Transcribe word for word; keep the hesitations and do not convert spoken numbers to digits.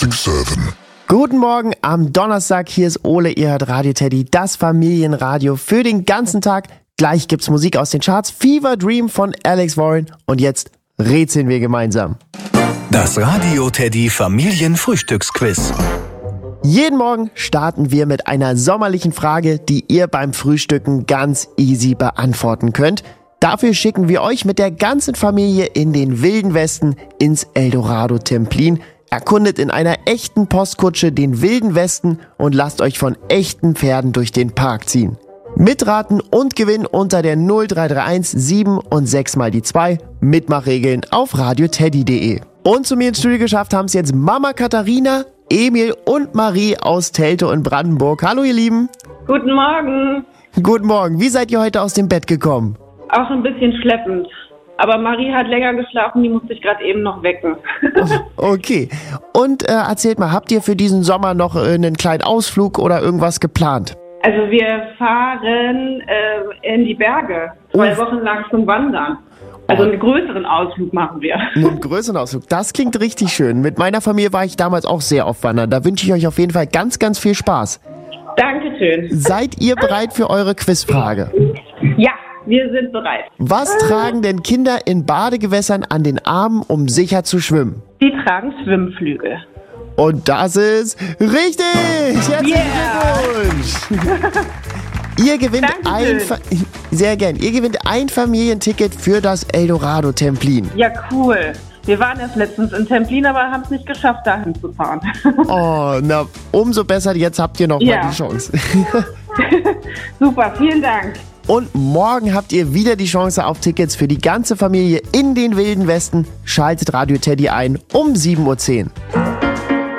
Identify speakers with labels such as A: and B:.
A: sechs sieben.
B: Guten Morgen am Donnerstag, hier ist Ole, ihr hört Radio Teddy, das Familienradio für den ganzen Tag. Gleich gibt's Musik aus den Charts, Fever Dream von Alex Warren und jetzt rätseln wir gemeinsam.
C: Das Radio Teddy Familienfrühstücksquiz.
B: Jeden Morgen starten wir mit einer sommerlichen Frage, die ihr beim Frühstücken ganz easy beantworten könnt. Dafür schicken wir euch mit der ganzen Familie in den Wilden Westen ins Eldorado Templin. Erkundet in einer echten Postkutsche den Wilden Westen und lasst euch von echten Pferden durch den Park ziehen. Mitraten und gewinnen unter der null drei drei eins sieben und sechs mal die zwei. Mitmachregeln auf radioteddy punkt de. Und zu mir ins Studio geschafft haben es jetzt Mama Katharina, Emil und Marie aus Teltow in Brandenburg. Hallo ihr Lieben.
D: Guten Morgen.
B: Guten Morgen. Wie seid ihr heute aus dem Bett gekommen?
D: Auch ein bisschen schleppend. Aber Marie hat länger geschlafen, die musste ich gerade eben noch wecken.
B: Okay. Und äh, erzählt mal, habt ihr für diesen Sommer noch äh, einen kleinen Ausflug oder irgendwas geplant?
D: Also wir fahren äh, in die Berge, zwei
B: Uff.
D: Wochen lang zum Wandern. Also einen größeren Ausflug machen wir.
B: Einen größeren Ausflug. Das klingt richtig schön. Mit meiner Familie war ich damals auch sehr oft wandern. Da wünsche ich euch auf jeden Fall ganz, ganz viel Spaß.
D: Dankeschön.
B: Seid ihr bereit für eure Quizfrage?
D: Ja, wir sind bereit.
B: Was tragen denn Kinder in Badegewässern an den Armen, um sicher zu schwimmen?
D: Die tragen Schwimmflügel.
B: Und das ist richtig! Herzlichen
D: Yeah.
B: Glückwunsch! Ihr gewinnt
D: Dankeschön.
B: ein Fa- sehr gern. Ihr gewinnt ein Familienticket für das Eldorado Templin.
D: Ja, cool. Wir waren erst letztens in Templin, aber haben es nicht geschafft, dahin zu fahren.
B: Oh, na, umso besser. Jetzt habt ihr noch
D: Ja.
B: mal die Chance.
D: Super, vielen Dank.
B: Und morgen habt ihr wieder die Chance auf Tickets für die ganze Familie in den Wilden Westen. Schaltet Radio Teddy ein um sieben Uhr zehn.